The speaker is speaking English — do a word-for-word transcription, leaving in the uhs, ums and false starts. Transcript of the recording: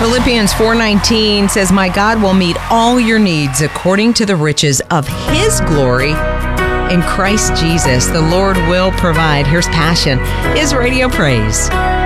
Philippians four nineteen says, "My God will meet all your needs according to the riches of His glory in Christ Jesus." The Lord will provide. Here's Passion, His radio praise.